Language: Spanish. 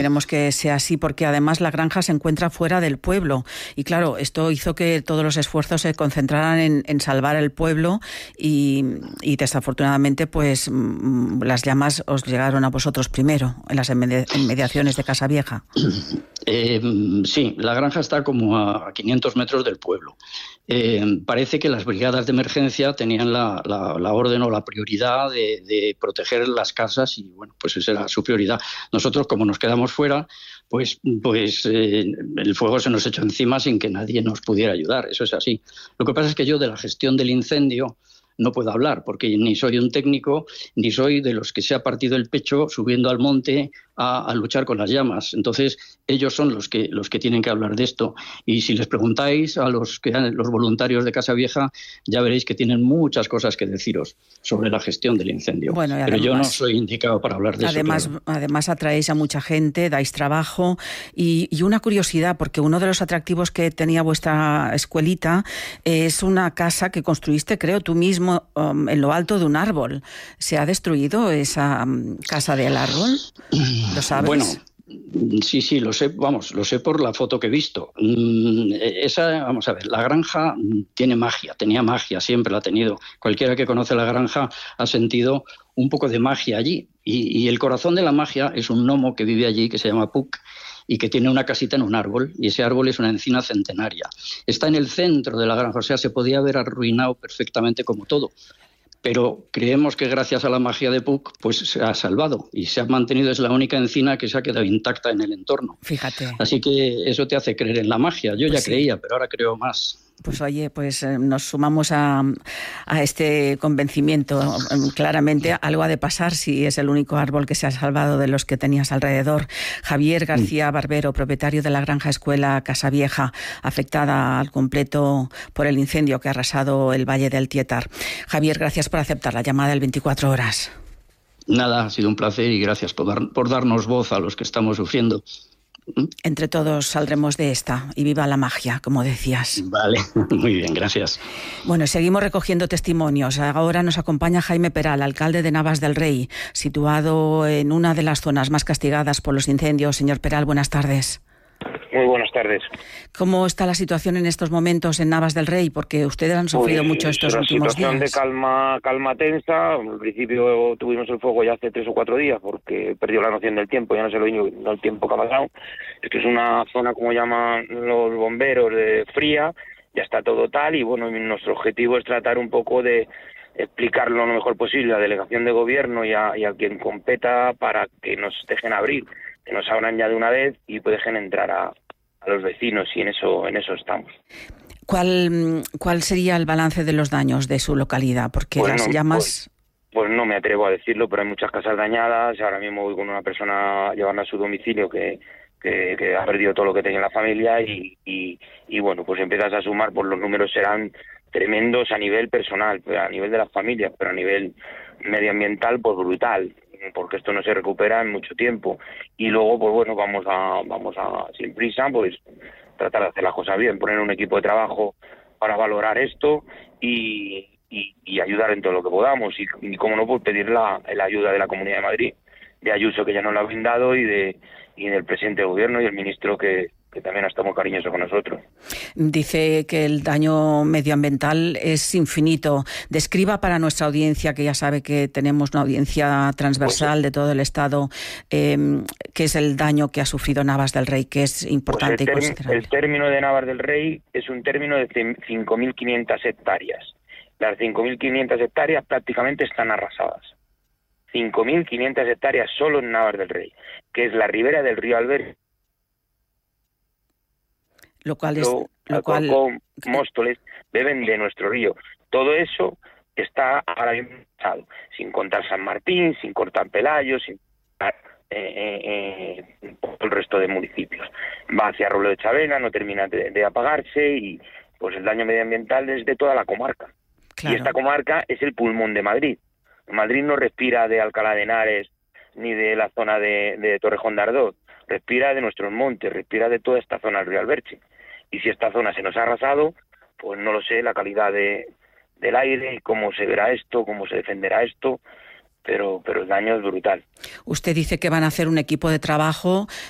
esperemos que sea así, porque además la granja se encuentra fuera del pueblo. Y claro, esto hizo que todos los esfuerzos se concentraran en salvar el pueblo y desafortunadamente pues las llamas os llegaron a vosotros primero, en las inmediaciones de Casavieja. Sí, la granja está como a 500 metros del pueblo. Parece que las brigadas de emergencia tenían la orden o la prioridad de proteger las casas y bueno, pues esa era su prioridad. Nosotros, como nos quedamos fuera, pues el fuego se nos echó encima sin que nadie nos pudiera ayudar. Eso es así. Lo que pasa es que yo de la gestión del incendio no puedo hablar, porque ni soy un técnico, ni soy de los que se ha partido el pecho subiendo al monte a luchar con las llamas. Entonces, ellos son los que tienen que hablar de esto. Y si les preguntáis a los voluntarios de Casavieja, ya veréis que tienen muchas cosas que deciros sobre la gestión del incendio. Bueno, pero yo no soy indicado para hablar de eso. Claro. Además, atraéis a mucha gente, dais trabajo. Y una curiosidad, porque uno de los atractivos que tenía vuestra escuelita es una casa que construiste, creo, tú mismo en lo alto de un árbol. ¿Se ha destruido esa casa del árbol? ¿Lo sabes? Bueno, sí, lo sé, lo sé por la foto que he visto. Vamos a ver, la granja tenía magia, siempre la ha tenido. Cualquiera que conoce la granja ha sentido un poco de magia allí. Y el corazón de la magia es un gnomo que vive allí, que se llama Puck, y que tiene una casita en un árbol, y ese árbol es una encina centenaria. Está en el centro de la granja, o sea, se podía haber arruinado perfectamente como todo. Pero creemos que gracias a la magia de Puck pues se ha salvado y se ha mantenido, es la única encina que se ha quedado intacta en el entorno. Fíjate. Así que eso te hace creer en la magia. Yo ya creía, pero ahora creo más. Pues oye, nos sumamos a este convencimiento. Claramente algo ha de pasar si es el único árbol que se ha salvado de los que tenías alrededor. Javier García Barbero, propietario de la granja escuela Casavieja, afectada al completo por el incendio que ha arrasado el Valle del Tietar. Javier, gracias por aceptar la llamada del 24 horas. Nada, ha sido un placer y gracias por darnos voz a los que estamos sufriendo. Entre todos saldremos de esta y viva la magia, como decías. Vale, muy bien, gracias. Bueno, seguimos recogiendo testimonios. Ahora nos acompaña Jaime Peral, alcalde de Navas del Rey, situado en una de las zonas más castigadas por los incendios. Señor Peral, buenas tardes. Muy buenas tardes. ¿Cómo está la situación en estos momentos en Navas del Rey? Porque ustedes han sufrido mucho estos últimos días. La situación de calma tensa. Al principio tuvimos el fuego ya hace 3 o 4 días porque perdió la noción del tiempo, ya no sé el tiempo que ha pasado. Esto es una zona, como llaman los bomberos, de fría, ya está todo tal y bueno, nuestro objetivo es tratar un poco de explicarlo lo mejor posible a la delegación de gobierno y a quien competa para que nos dejen abrir, que nos abran ya de una vez y dejen entrar a los vecinos y en eso estamos. ¿Cuál sería el balance de los daños de su localidad? Porque las llamas... Pues no me atrevo a decirlo, pero hay muchas casas dañadas. Ahora mismo voy con una persona a llevarla a su domicilio que ha perdido todo lo que tenía en la familia y bueno, pues empiezas a sumar, pues los números serán tremendos a nivel personal, a nivel de las familias, pero a nivel medioambiental, pues brutal, porque esto no se recupera en mucho tiempo. Y luego, pues bueno, vamos a sin prisa, pues tratar de hacer las cosas bien, poner un equipo de trabajo para valorar esto y ayudar en todo lo que podamos. Y como no, pues pedir la ayuda de la Comunidad de Madrid, de Ayuso, que ya nos la ha brindado, y del presidente del gobierno y el ministro que también está muy cariñoso con nosotros. Dice que el daño medioambiental es infinito. Describa para nuestra audiencia, que ya sabe que tenemos una audiencia transversal de todo el Estado, qué es el daño que ha sufrido Navas del Rey, que es importante y considerable. El término de Navas del Rey es un término de 5.500 hectáreas. Las 5.500 hectáreas prácticamente están arrasadas. 5.500 hectáreas solo en Navas del Rey, que es la ribera del río Alberche. Móstoles beben de nuestro río. Todo eso está ahora mismo pasado, sin contar San Martín, sin cortar Pelayo, sin contar el resto de municipios. Va hacia Roble de Chavela, no termina de apagarse y pues el daño medioambiental es de toda la comarca. Claro. Y esta comarca es el pulmón de Madrid. Madrid no respira de Alcalá de Henares ni de la zona de Torrejón de Ardoz, respira de nuestros montes, respira de toda esta zona del río Alberche. Y si esta zona se nos ha arrasado, pues no lo sé, la calidad del aire, cómo se verá esto, cómo se defenderá esto, pero el daño es brutal. Usted dice que van a hacer un equipo de trabajo